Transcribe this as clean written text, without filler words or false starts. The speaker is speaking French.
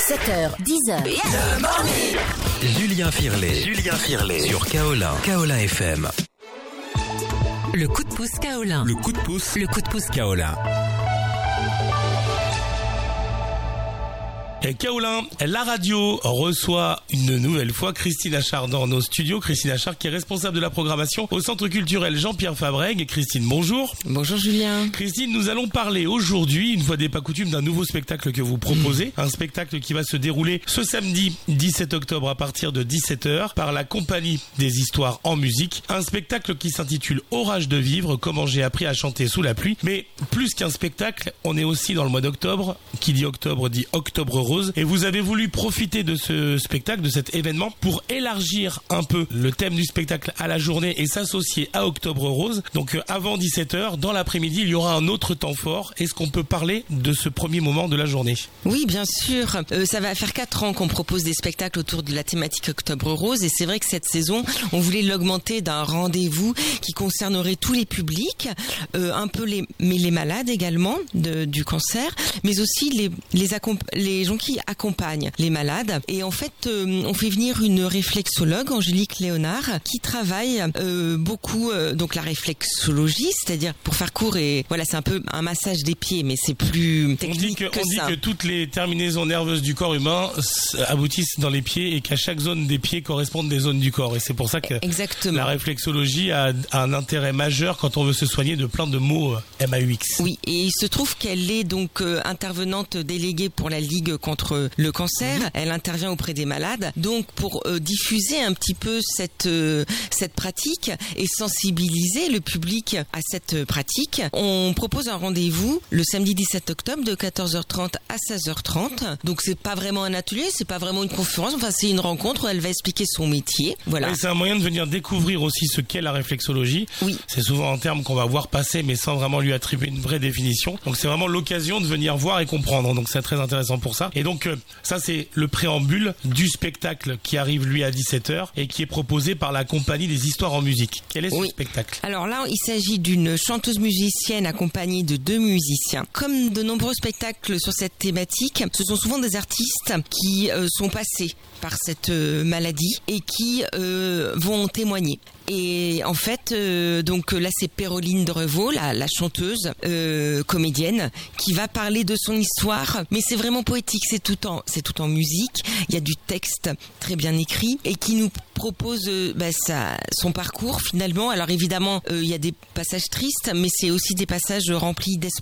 7h, 10h. Julien Firlet sur Kaola FM. Le coup de pouce Kaolin. Le coup de pouce Kaola. Et Kaolin, la radio reçoit une nouvelle fois Christine Achard dans nos studios. Christine Achard qui est responsable de la programmation au Centre culturel Jean-Pierre Fabrègue. Christine, bonjour. Bonjour Julien. Christine, nous allons parler aujourd'hui, une fois n'est pas coutume, d'un nouveau spectacle que vous proposez. Un spectacle qui va se dérouler ce samedi 17 octobre à partir de 17h par la Compagnie des Histoires en musique. Un spectacle qui s'intitule Orage de vivre, comment j'ai appris à chanter sous la pluie. Mais plus qu'un spectacle, on est aussi dans le mois d'octobre. Qui dit octobre dit octobre rose. Et vous avez voulu profiter de ce spectacle, de cet événement, pour élargir un peu le thème du spectacle à la journée et s'associer à Octobre Rose. Donc avant 17h, dans l'après-midi, il y aura un autre temps fort. Est-ce qu'on peut parler de ce premier moment de la journée ? Oui, bien sûr. Ça va faire 4 ans qu'on propose des spectacles autour de la thématique Octobre Rose. Et c'est vrai que cette saison, on voulait l'augmenter d'un rendez-vous qui concernerait tous les publics, un peu les malades également du cancer, mais aussi les gens qui accompagnent les malades. Et en fait, on fait venir une réflexologue, Angélique Léonard, qui travaille beaucoup donc la réflexologie, c'est-à-dire pour faire court, et voilà, c'est un peu un massage des pieds, mais c'est plus technique on dit que toutes les terminaisons nerveuses du corps humain aboutissent dans les pieds et qu'à chaque zone des pieds correspondent des zones du corps. Et c'est pour ça que la réflexologie a un intérêt majeur quand on veut se soigner de plein de maux MAUX. Oui, et il se trouve qu'elle est donc intervenante déléguée pour la Ligue contre le cancer. Elle intervient auprès des malades, donc pour diffuser un petit peu cette pratique et sensibiliser le public à cette pratique. On propose un rendez-vous le samedi 17 octobre de 14h30 à 16h30. Donc c'est pas vraiment un atelier, c'est pas vraiment une conférence, enfin c'est une rencontre où elle va expliquer son métier. Voilà. Et c'est un moyen de venir découvrir aussi ce qu'est la réflexologie. Oui. C'est souvent un terme qu'on va voir passer mais sans vraiment lui attribuer une vraie définition. Donc c'est vraiment l'occasion de venir voir et comprendre. Donc c'est très intéressant pour ça. Et donc ça c'est le préambule du spectacle qui arrive lui à 17h et qui est proposé par la Compagnie des Histoires en musique. Quel est ce spectacle ? Alors là, il s'agit d'une chanteuse musicienne accompagnée de 2 musiciens. Comme de nombreux spectacles sur cette thématique, ce sont souvent des artistes qui sont passés par cette maladie et qui vont en témoigner. Et en fait, donc là c'est Péroline Drevaux, la chanteuse, comédienne, qui va parler de son histoire. Mais c'est vraiment poétique, c'est tout en musique. Il y a du texte très bien écrit et qui nous propose son parcours finalement. Alors évidemment, il y a des passages tristes, mais c'est aussi des passages remplis d'espoir.